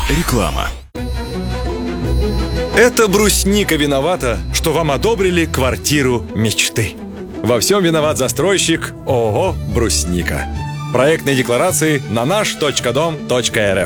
Реклама. Это брусника виновата, что вам одобрили квартиру мечты. Во всем виноват застройщик ООО «Брусника». Проектные декларации на наш.дом.рф.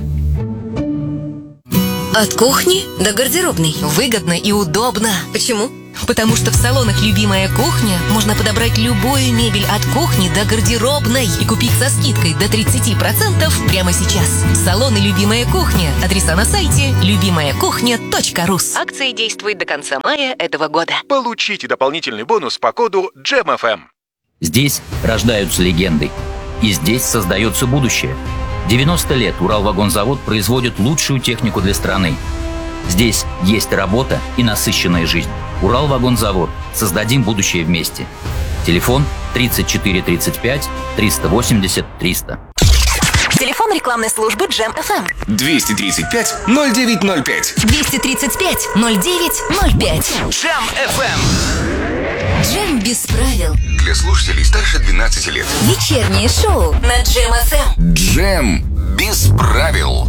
От кухни до гардеробной. Выгодно и удобно. Почему? Потому что в салонах «Любимая кухня» можно подобрать любую мебель от кухни до гардеробной и купить со скидкой до 30% прямо сейчас. Салоны «Любимая кухня». Адреса на сайте любимаякухня.рус. Акция действует до конца мая этого года. Получите дополнительный бонус по коду GEMFM. Здесь рождаются легенды. И здесь создается будущее. 90 лет Уралвагонзавод производит лучшую технику для страны. Здесь есть работа и насыщенная жизнь. Уралвагонзавод. Создадим будущее вместе. Телефон 34 35 380 300. Телефон рекламной службы Джем-ФМ. 235 0905. 235 0905. Джем-ФМ. Джем без правил. Для слушателей старше 12 лет. Вечернее шоу на Джем-ФМ. Джем без правил.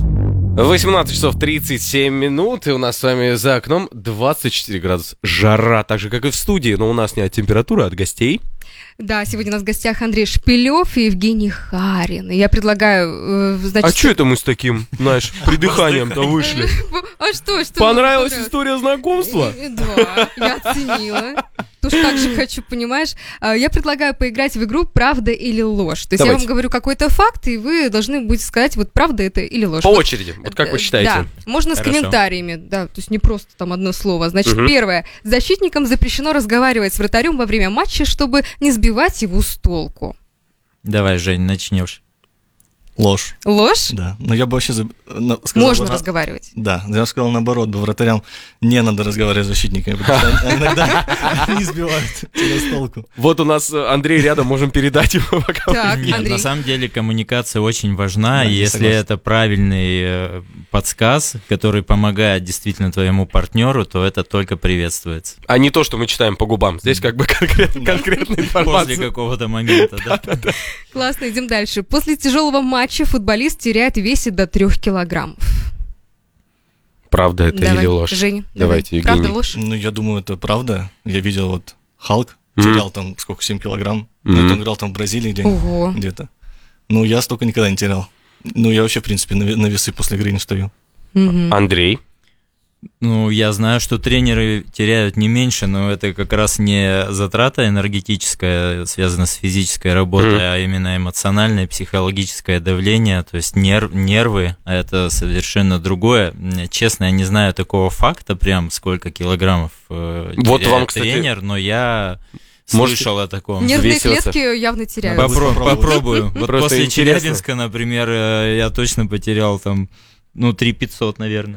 18 часов 37 минут, и у нас с вами за окном 24 градуса. Жара, так же, как и в студии, но у нас не от температуры, а от гостей. Да, сегодня у нас в гостях Андрей Шпилев и Евгений Харин. И я предлагаю, значит... А что это мы с таким, знаешь, придыханием-то вышли? А что? Понравилась история знакомства? Да, я оценила. Тоже так же хочу, понимаешь? Я предлагаю поиграть в игру «Правда или ложь». То есть я вам говорю какой-то факт, и вы должны будете сказать, вот правда это или ложь. По очереди, вот как вы считаете? Да, можно с комментариями, да, то есть не просто там одно слово. Значит, первое. Защитникам запрещено разговаривать с вратарем во время матча, чтобы не сбивать его с толку. Давай, Жень, начнешь. Ложь. Ложь? Да. Но я бы вообще сказал... Можно разговаривать. Да, я сказал наоборот, вратарям не надо разговаривать с защитниками, потому что иногда не сбивают тебя с толку. Вот у нас Андрей рядом, можем передать его пока. Так, Нет, Андрей. на самом деле коммуникация очень важна, Да, и если согласен. это правильный подсказ, который помогает действительно твоему партнеру, то это только приветствуется. А не то, что мы читаем по губам. Здесь как бы конкретная После информация. какого-то момента, да. Классно, идем дальше. После тяжелого матча футболист теряет в весе до 3 килограммов. Правда это Давай, или ложь? Женя, Давайте, давай. Евгений. Правда, ложь? Ну, я думаю, это правда. Я видел вот Халк, терял там сколько, 7 килограмм. Он играл там в Бразилии Ого. где-то. Ну, я столько никогда не терял. Ну, я вообще, в принципе, на весы после игры не встаю. Андрей. Ну, я знаю, что тренеры теряют не меньше, но это как раз не затрата энергетическая, связанная с физической работой, а именно эмоциональное, психологическое давление, то есть нервы, а это совершенно другое. Честно, я не знаю такого факта, прям сколько килограммов теряет Вот вам, кстати, тренер, но я можете слышал о таком. Нервные взвесиваться. клетки явно теряются. Попробую. Вот Просто после интересно. Челябинска, например, я точно потерял там, 3500, наверное.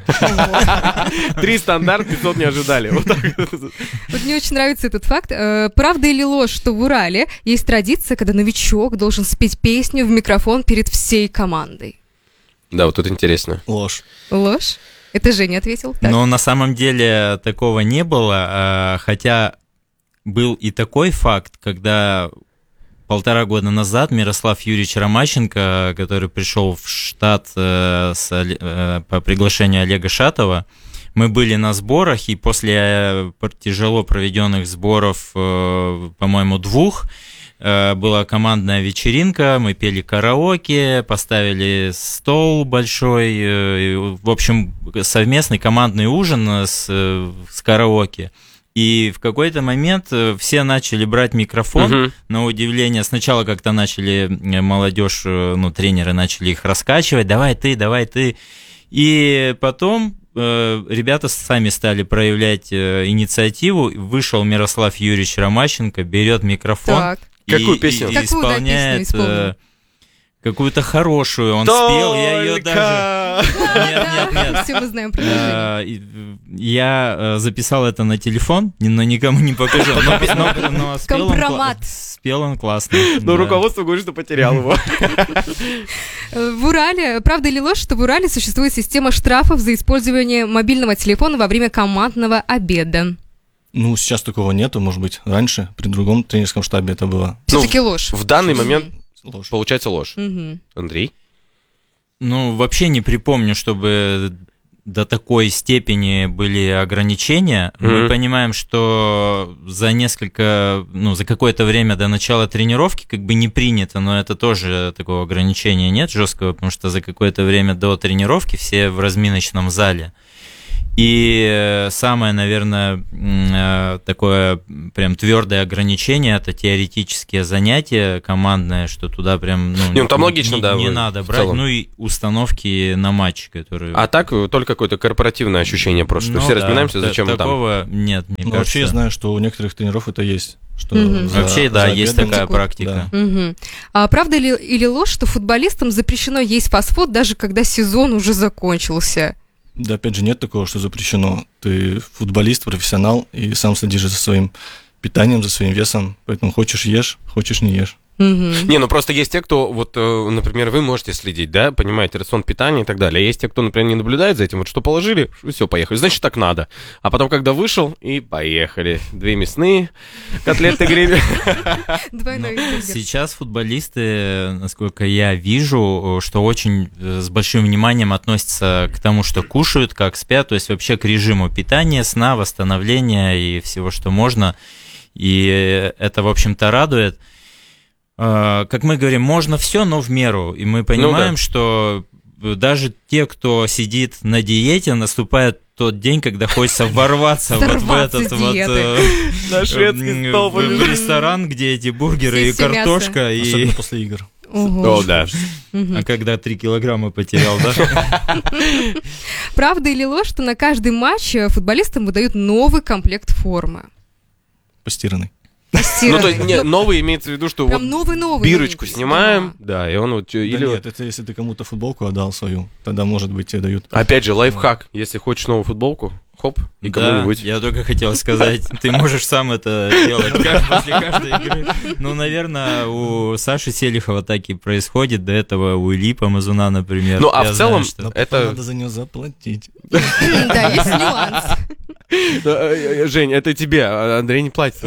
3 стандарт, 500 не ожидали. Вот так. Вот мне очень нравится этот факт. Правда или ложь, что в Урале есть традиция, когда новичок должен спеть песню в микрофон перед всей командой? Да, вот тут интересно. Ложь. Ложь? Это Женя ответил. Так. Но на самом деле такого не было, хотя был и такой факт, когда 1,5 года назад Мирослав Юрьевич Ромащенко, который пришел в штат по приглашению Олега Шатова, мы были на сборах, и после тяжело проведенных сборов, по-моему, 2, была командная вечеринка, мы пели караоке, поставили стол большой, в общем, совместный командный ужин с караоке. И в какой-то момент все начали брать микрофон, на удивление. Сначала как-то начали молодежь, тренеры начали их раскачивать, давай ты. И потом ребята сами стали проявлять инициативу. Вышел Мирослав Юрьевич Ромащенко, берет микрофон. Так. Какую песню? И исполняет песню исполнил? какую-то хорошую. Он спел, я ее даже... Нет. Все мы знаем продолжение. Я записал это на телефон, но никому не покажу. Но Компромат. спел он классно. Но руководство говорит, что потерял его. В Урале, правда или ложь, что в Урале существует система штрафов за использование мобильного телефона во время командного обеда? Ну, сейчас такого нету, может быть, раньше, при другом тренерском штабе это было. Все-таки ложь. В данный момент Ложь. получается ложь. Мгм. Андрей? Ну, вообще не припомню, чтобы до такой степени были ограничения. Мы понимаем, что за какое-то время до начала тренировки как бы не принято, но это тоже такого ограничения нет жесткого, потому что за какое-то время до тренировки все в разминочном зале. И самое, наверное, такое прям твердое ограничение — это теоретические занятия командные, что туда прям там логично, не надо брать, и установки на матч, которые... А так только какое-то корпоративное ощущение просто, что все разминаемся, зачем мы там? Такого нет, мне кажется. Вообще я знаю, что у некоторых тренеров это есть. Что вообще, да, есть такая практика. Да. А правда или ложь, что футболистам запрещено есть фастфуд, даже когда сезон уже закончился? Да, опять же, нет такого, что запрещено. Ты футболист, профессионал, и сам следишь за своим питанием, за своим весом. Поэтому хочешь — ешь, хочешь — не ешь. Не, просто есть те, кто, например, вы можете следить, да, понимаете, рацион питания и так далее. А есть те, кто, например, не наблюдает за этим, что положили, все, поехали. Значит, так надо. А потом, когда вышел, и поехали. 2 мясные котлеты гриль. Сейчас футболисты, насколько я вижу, что очень с большим вниманием относятся к тому, что кушают, как спят, то есть вообще к режиму питания, сна, восстановления и всего, что можно. И это, в общем-то, радует. Как мы говорим, можно все, но в меру. И мы понимаем, что даже те, кто сидит на диете, наступает тот день, когда хочется ворваться вот в этот на шведский стол в ресторан, где эти бургеры и картошка. Особенно после игр. О, да. А когда 3 килограмма потерял, да? Правда или ложь, что на каждый матч футболистам выдают новый комплект формы? Постиранный. Ну, то есть, новый имеется в виду, что прям новый, бирочку снимаем, да, и он вот... Или нет, это если ты кому-то футболку отдал свою, тогда, может быть, тебе дают... Опять же, лайфхак, если хочешь новую футболку, хоп, и кому-нибудь. Да, я только хотел сказать, ты можешь сам это делать после каждой игры. Ну, наверное, у Саши Селихова так и происходит, до этого у Ильи Помазуна, например. Ну, а в целом это... Надо за него заплатить. Да, есть нюанс. Жень, это тебе, а Андрей не платит.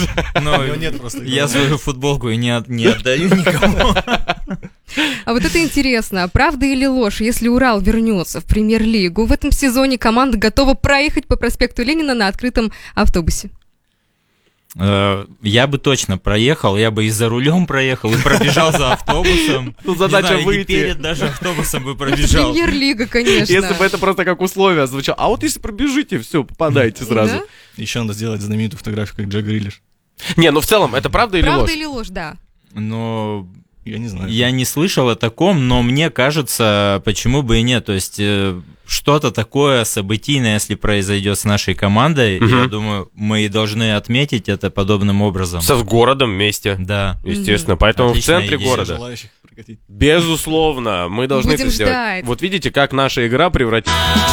Я свою футболку не отдаю никому. А вот это интересно, правда или ложь, если Урал вернется в премьер-лигу, в этом сезоне команда готова проехать по проспекту Ленина на открытом автобусе? Я бы точно проехал, я бы и за рулем проехал, и пробежал за автобусом. Тут задача выйти. И перед даже автобусом бы пробежал. Премьер-лига, конечно. Если бы это просто как условие звучало. А вот если пробежите, все, попадаете сразу. Да? Еще надо сделать знаменитую фотографию, как Джек Гриллиш. Не, ну в целом, это правда или ложь? Правда или ложь, да. Но... Я не знаю. Я не слышал о таком, но мне кажется, почему бы и нет. То есть что-то такое событийное, если произойдет с нашей командой, я думаю, мы и должны отметить это подобным образом. С городом вместе. Да. Естественно, поэтому Отличная в центре идея. города. Желающих прокатить. Безусловно, мы должны Будем это сделать. ждать. Вот видите, как наша игра превратится...